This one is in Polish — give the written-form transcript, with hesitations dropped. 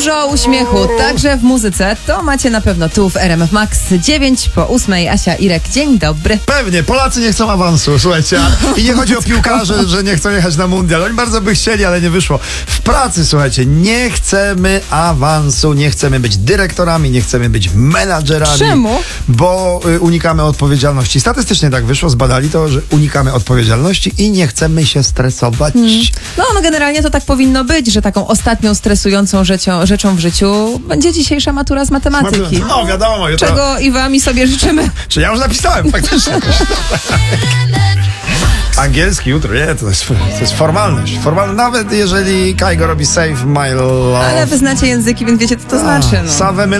Dużo uśmiechu, także w muzyce. To macie na pewno tu w RMF Max. 9:08. Asia, Irek, dzień dobry. Pewnie, Polacy nie chcą awansu, słuchajcie. I nie chodzi o piłkarzy, że nie chcą jechać na mundial. Oni bardzo by chcieli, ale nie wyszło. W pracy, słuchajcie, nie chcemy awansu, nie chcemy być dyrektorami, nie chcemy być menadżerami. Czemu? Bo unikamy odpowiedzialności. Statystycznie tak wyszło, zbadali to, że unikamy odpowiedzialności i nie chcemy się stresować. No generalnie to tak powinno być, że taką ostatnią stresującą rzeczą w życiu będzie dzisiejsza matura z matematyki. No, wiadomo. Czego i wam i sobie życzymy. Czy ja już napisałem, faktycznie. Angielski jutro, nie, to jest formalność. Nawet jeżeli Kaigo robi Save My Love. Ale wy znacie języki, więc wiecie, co to znaczy. No. Save My